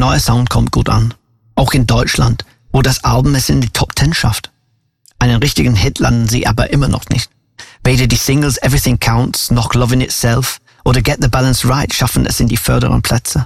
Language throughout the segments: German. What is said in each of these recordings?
neue Sound kommt gut an. Auch in Deutschland, wo das Album es in die Top 10 schafft. Einen richtigen Hit landen sie aber immer noch nicht. Weder die Singles Everything Counts noch Lovin' Itself oder Get the Balance Right schaffen es in die vorderen Plätze.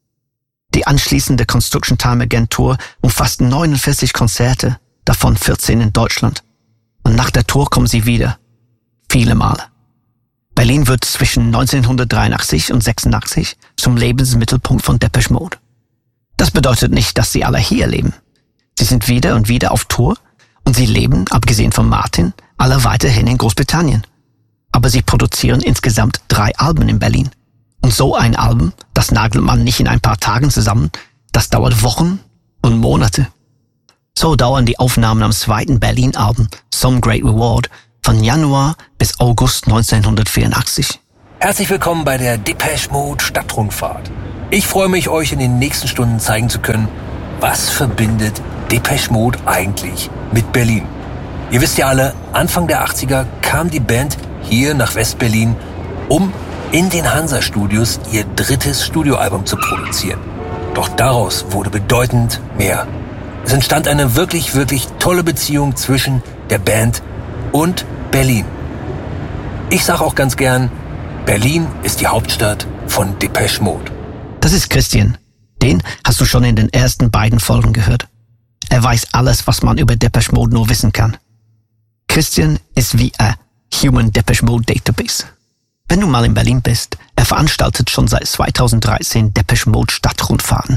Die anschließende Construction Time Again Tour umfasst 49 Konzerte, davon 14 in Deutschland. Und nach der Tour kommen sie wieder. Viele Male. Berlin wird zwischen 1983 und 86 zum Lebensmittelpunkt von Depeche Mode. Das bedeutet nicht, dass sie alle hier leben. Sie sind wieder und wieder auf Tour und sie leben, abgesehen von Martin, alle weiterhin in Großbritannien. Aber sie produzieren insgesamt 3 Alben in Berlin. Und so ein Album, das nagelt man nicht in ein paar Tagen zusammen, das dauert Wochen und Monate. So dauern die Aufnahmen am zweiten Berlin-Album Some Great Reward von Januar bis August 1984. Herzlich willkommen bei der Depeche Mode Stadtrundfahrt. Ich freue mich, euch in den nächsten Stunden zeigen zu können, was verbindet Depeche Mode eigentlich mit Berlin. Ihr wisst ja alle, Anfang der 80er kam die Band hier nach West-Berlin, um in den Hansa-Studios ihr 3. Studioalbum zu produzieren. Doch daraus wurde bedeutend mehr. Es entstand eine wirklich, wirklich tolle Beziehung zwischen der Band und Berlin. Ich sage auch ganz gern, Berlin ist die Hauptstadt von Depeche Mode. Das ist Christian. Den hast du schon in den ersten beiden Folgen gehört. Er weiß alles, was man über Depeche Mode nur wissen kann. Christian ist wie ein Human Depeche Mode Database. Wenn du mal in Berlin bist, er veranstaltet schon seit 2013 Depeche Mode Stadtrundfahrten.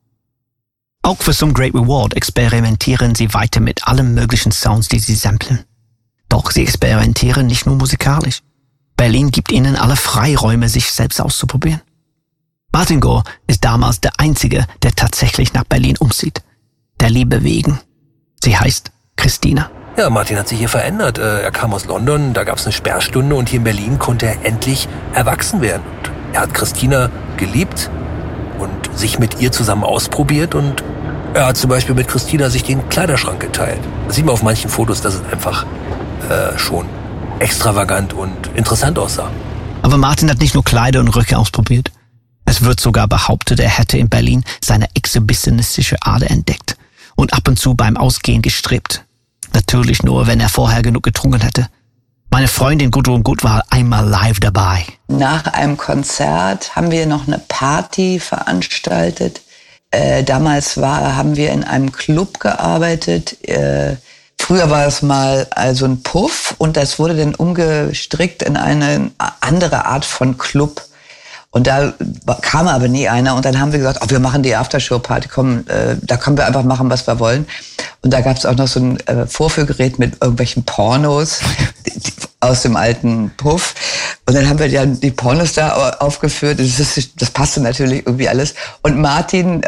Auch für Some Great Reward experimentieren sie weiter mit allen möglichen Sounds, die sie samplen. Doch sie experimentieren nicht nur musikalisch. Berlin gibt ihnen alle Freiräume, sich selbst auszuprobieren. Martin Gore ist damals der Einzige, der tatsächlich nach Berlin umzieht. Der Liebe wegen. Sie heißt Christina. Ja, Martin hat sich hier verändert. Er kam aus London, da gab es eine Sperrstunde und hier in Berlin konnte er endlich erwachsen werden. Und er hat Christina geliebt und sich mit ihr zusammen ausprobiert und er hat zum Beispiel mit Christina sich den Kleiderschrank geteilt. Das sieht man auf manchen Fotos, dass es einfach schon extravagant und interessant aussah. Aber Martin hat nicht nur Kleider und Röcke ausprobiert. Es wird sogar behauptet, er hätte in Berlin seine exhibitionistische Ader entdeckt und ab und zu beim Ausgehen gestrippt. Natürlich nur, wenn er vorher genug getrunken hätte. Meine Freundin Gudrun Gut war einmal live dabei. Nach einem Konzert haben wir noch eine Party veranstaltet. Damals haben wir in einem Club gearbeitet. Früher war es mal also ein Puff und das wurde dann umgestrickt in eine andere Art von Club. Und da kam aber nie einer. Und dann haben wir gesagt, wir machen die Aftershow-Party, komm, da können wir einfach machen, was wir wollen. Und da gab es auch noch so ein Vorführgerät mit irgendwelchen Pornos aus dem alten Puff. Und dann haben wir ja die Pornos da aufgeführt. Das passte natürlich irgendwie alles. Und Martin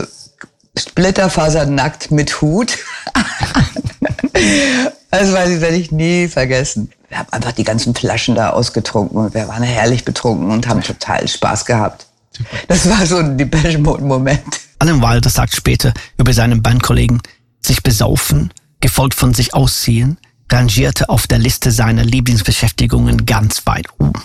splitterfasernackt mit Hut. Das werde ich nie vergessen. Wir haben einfach die ganzen Flaschen da ausgetrunken und wir waren herrlich betrunken und haben total Spaß gehabt. Das war so ein Depeche Mode-Moment. Alan Wilder sagt später über seinen Bandkollegen, sich besaufen, gefolgt von sich ausziehen, rangierte auf der Liste seiner Lieblingsbeschäftigungen ganz weit oben.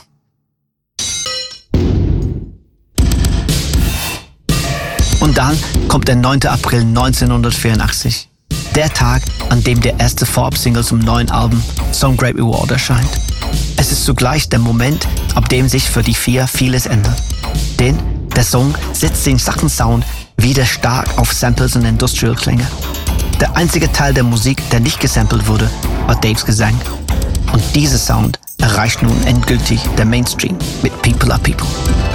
Und dann kommt der 9. April 1984. Der Tag, an dem der erste Vorab-Single zum neuen Album Some Great Reward erscheint. Es ist zugleich der Moment, ab dem sich für die 4 vieles ändert. Denn der Song setzt den Sachensound wieder stark auf Samples und Industrial-Klänge. Der einzige Teil der Musik, der nicht gesampelt wurde, war Daves Gesang. Und dieser Sound erreicht nun endgültig der Mainstream mit People Are People.